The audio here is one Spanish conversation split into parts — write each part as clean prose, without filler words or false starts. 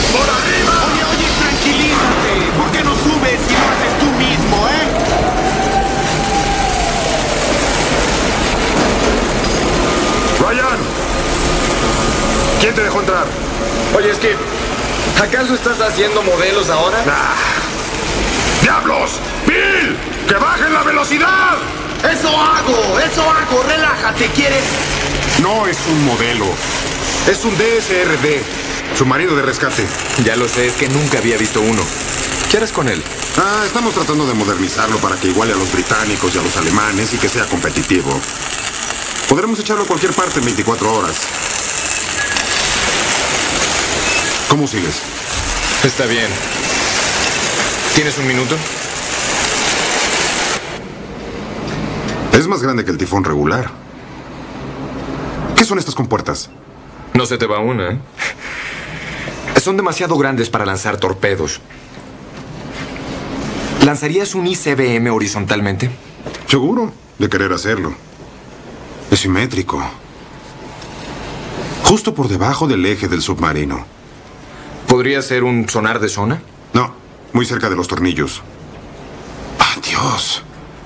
¡Por arriba! Oye, tranquilízate. ¿Por qué no subes si lo haces tú mismo, Ryan, ¿quién te dejó entrar? Oye, es que... ¿acaso estás haciendo modelos ahora? ¡Diablos! ¡Bill! ¡Que bajen la velocidad! Eso hago. Relájate, ¿quieres? No es un modelo. Es un DSRD. Submarino de rescate. Ya lo sé, es que nunca había visto uno. ¿Qué harás con él? Estamos tratando de modernizarlo para que iguale a los británicos y a los alemanes y que sea competitivo. Podremos echarlo a cualquier parte en 24 horas. ¿Cómo sigues? Está bien. ¿Tienes un minuto? Es más grande que el tifón regular. ¿Qué son estas compuertas? No se te va una, ¿eh? Son demasiado grandes para lanzar torpedos. ¿Lanzarías un ICBM horizontalmente? Seguro de querer hacerlo. Es simétrico. Justo por debajo del eje del submarino. ¿Podría ser un sonar de zona? No, muy cerca de los tornillos. ¡Ah, Dios!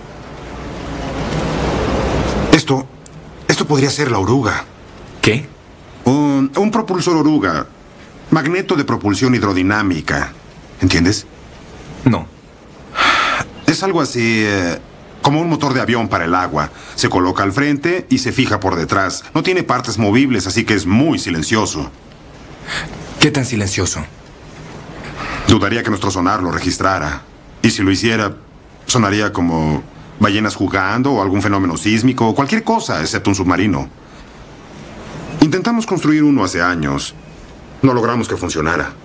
Esto podría ser la oruga. ¿Qué? Un propulsor oruga. Magneto de propulsión hidrodinámica. ¿Entiendes? No. Es algo así... como un motor de avión para el agua. Se coloca al frente y se fija por detrás. No tiene partes movibles, así que es muy silencioso. ¿Qué tan silencioso? Dudaría que nuestro sonar lo registrara. Y si lo hiciera, sonaría como ballenas jugando o algún fenómeno sísmico o cualquier cosa, excepto un submarino. Intentamos construir uno hace años. No logramos que funcionara.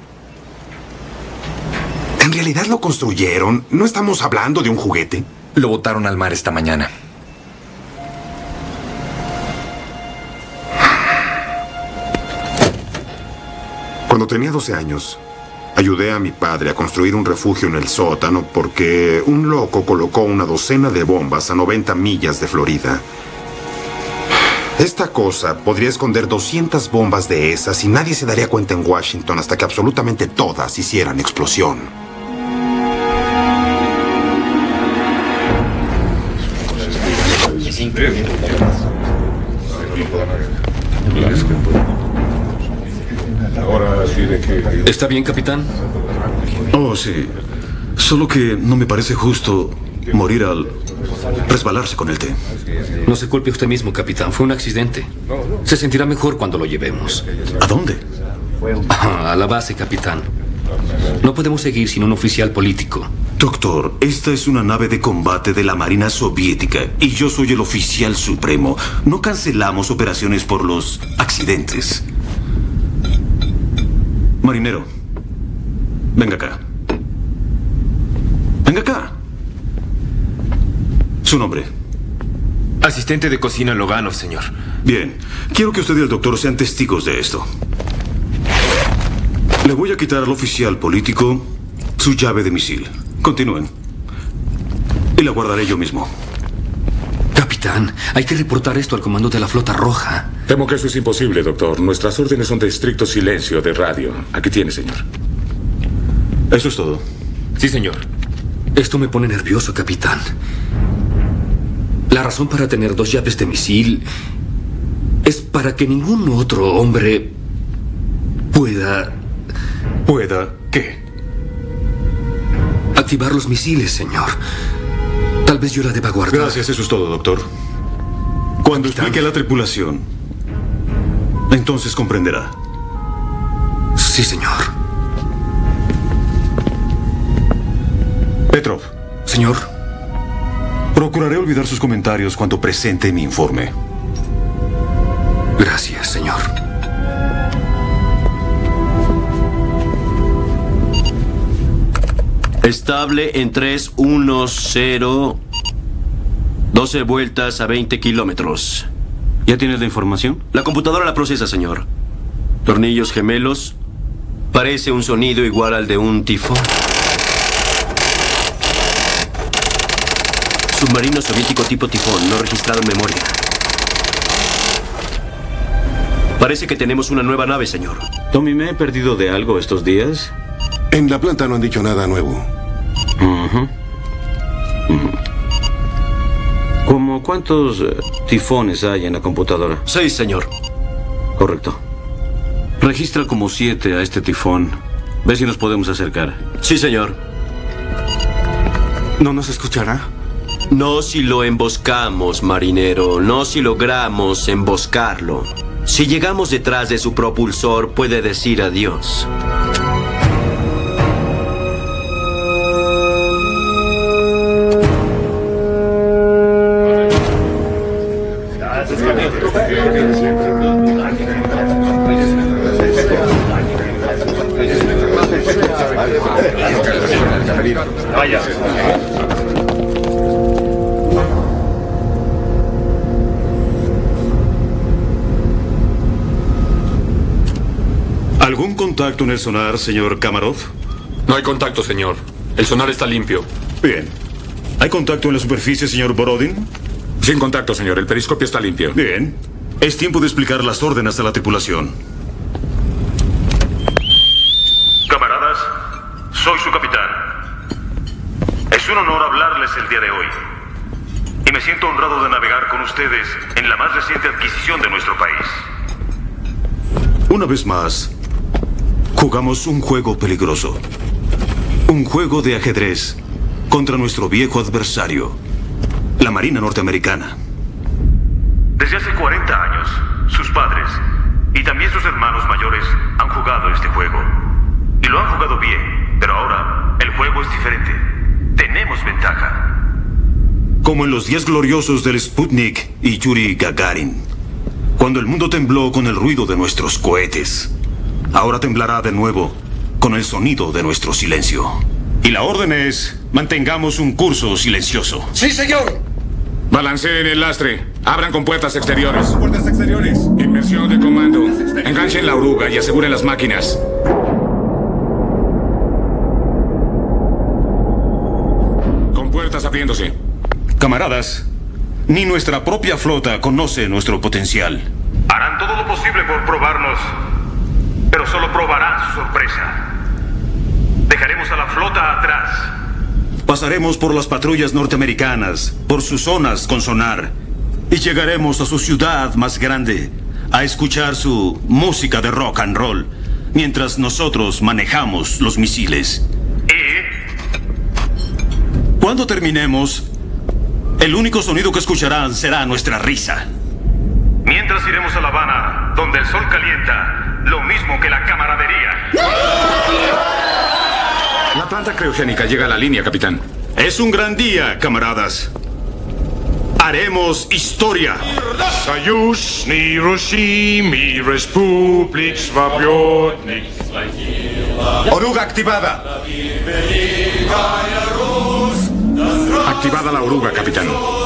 ¿En realidad lo construyeron? ¿No estamos hablando de un juguete? Lo botaron al mar esta mañana. Cuando tenía 12 años, ayudé a mi padre a construir un refugio en el sótano porque un loco colocó una docena de bombas a 90 millas de Florida. Esta cosa podría esconder 200 bombas de esas y nadie se daría cuenta en Washington hasta que absolutamente todas hicieran explosión. ¿Está bien, capitán? Oh, sí. Solo que no me parece justo morir al resbalarse con el té. No se culpe usted mismo, capitán. Fue un accidente. Se sentirá mejor cuando lo llevemos. ¿A dónde? A la base, capitán. No podemos seguir sin un oficial político. Doctor, esta es una nave de combate de la Marina Soviética y yo soy el oficial supremo. No cancelamos operaciones por los accidentes. Marinero, venga acá. Venga acá. Su nombre. Asistente de cocina Loganov, señor. Bien. Quiero que usted y el doctor sean testigos de esto. Le voy a quitar al oficial político su llave de misil. Continúen. Y la guardaré yo mismo. Capitán, hay que reportar esto al comando de la Flota Roja. Temo que eso es imposible, doctor. Nuestras órdenes son de estricto silencio de radio. Aquí tiene, señor. Eso es todo. Sí, señor. Esto me pone nervioso, capitán. La razón para tener 2 llaves de misil es para que ningún otro hombre pueda... ¿Pueda qué? Activar los misiles, señor. Tal vez yo la deba guardar. Gracias, eso es todo, doctor. Cuando explique a la tripulación, entonces comprenderá. Sí, señor. Petrov. Señor. Procuraré olvidar sus comentarios cuando presente mi informe. Gracias, señor. Estable en 310. 12 vueltas a 20 kilómetros. ¿Ya tienes la información? La computadora la procesa, señor. Tornillos gemelos. Parece un sonido igual al de un tifón. Submarino soviético tipo tifón, no registrado en memoria. Parece que tenemos una nueva nave, señor. Tommy, ¿me he perdido de algo estos días? En la planta no han dicho nada nuevo. ¿Cómo cuántos tifones hay en la computadora? 6, señor. Correcto. Registra como 7 a este tifón. Ve si nos podemos acercar. Sí, señor. ¿No nos escuchará? No si lo emboscamos, marinero. No si logramos emboscarlo. Si llegamos detrás de su propulsor, puede decir adiós. Vaya. ¿Algún contacto en el sonar, señor Kamarov? No hay contacto, señor. El sonar está limpio. Bien. ¿Hay contacto en la superficie, señor Borodin? Sin contacto, señor. El periscopio está limpio. Bien. Es tiempo de explicar las órdenes a la tripulación. Camaradas, soy su capitán. Es un honor hablarles el día de hoy. Y me siento honrado de navegar con ustedes en la más reciente adquisición de nuestro país. Una vez más, jugamos un juego peligroso. Un juego de ajedrez contra nuestro viejo adversario, la Marina norteamericana. Desde hace 40 años, sus padres y también sus hermanos mayores han jugado este juego. Y lo han jugado bien, pero ahora el juego es diferente. Tenemos ventaja. Como en los días gloriosos del Sputnik y Yuri Gagarin, cuando el mundo tembló con el ruido de nuestros cohetes. Ahora temblará de nuevo con el sonido de nuestro silencio. Y la orden es: mantengamos un curso silencioso. ¡Sí, señor! Balanceen el lastre. Abran compuertas exteriores. Puertas exteriores. Inversión de comando. Enganchen la oruga y aseguren las máquinas. Compuertas abriéndose. Camaradas, ni nuestra propia flota conoce nuestro potencial. Harán todo lo posible por probarnos, pero solo probarán su sorpresa. Dejaremos a la flota atrás. Pasaremos por las patrullas norteamericanas, por sus zonas con sonar, y llegaremos a su ciudad más grande a escuchar su música de rock and roll, mientras nosotros manejamos los misiles. Y cuando terminemos, el único sonido que escucharán será nuestra risa. mientras iremos a La Habana, donde el sol calienta, lo mismo que la camaradería. La planta criogénica llega a la línea, capitán. Es un gran día, camaradas. Haremos historia. Союзный Русimi Республик Свободных. Oruga activada. Activada la oruga, capitán.